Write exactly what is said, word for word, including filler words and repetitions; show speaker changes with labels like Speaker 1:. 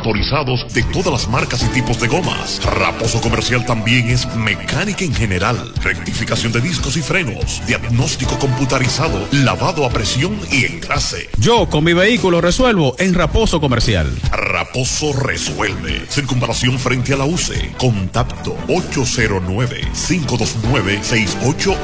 Speaker 1: autorizados de todas las marcas y tipos de gomas. Raposo Comercial también es mecánica en general, rectificación de discos y frenos, diagnóstico computarizado, lavado a presión y engrase.
Speaker 2: Yo con mi vehículo resuelvo en Raposo Comercial.
Speaker 1: Raposo resuelve. Circunvalación frente a la U C E. Contacto ocho cero nueve, cinco dos nueve, seis ocho